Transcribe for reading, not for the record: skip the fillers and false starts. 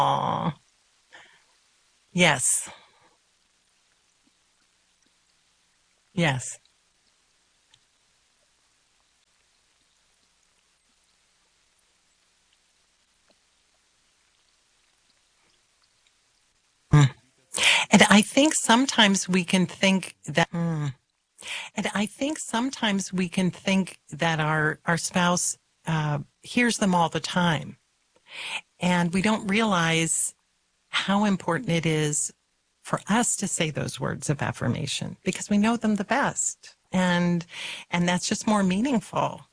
Aw. Yes. Yes. Mm. And I think sometimes we can think that and I think sometimes we can think that our spouse hears them all the time. And we don't realize how important it is for us to say those words of affirmation because we know them the best. And that's just more meaningful.